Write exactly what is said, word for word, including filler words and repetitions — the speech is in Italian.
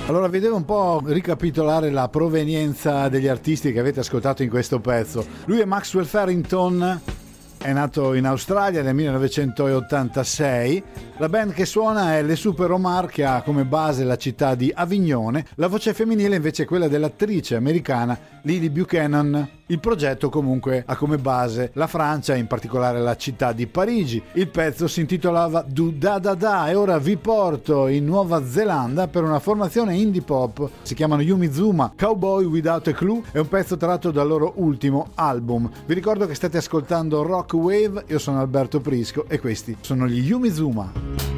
Allora vi devo un po' ricapitolare la provenienza degli artisti che avete ascoltato in questo pezzo. Lui è Maxwell Farrington, è nato in Australia nel millenovecentottantasei. La band che suona è Le Super Omar, che ha come base la città di Avignone. La voce femminile invece è quella dell'attrice americana Lily Buchanan. Il progetto comunque ha come base la Francia, in particolare la città di Parigi. Il pezzo si intitolava Du Da Da Da e ora vi porto in Nuova Zelanda per una formazione indie pop. Si chiamano Yumizuma, Cowboy Without a Clue, è un pezzo tratto dal loro ultimo album. Vi ricordo che state ascoltando Rock Wave, io sono Alberto Prisco e questi sono gli Yumizuma.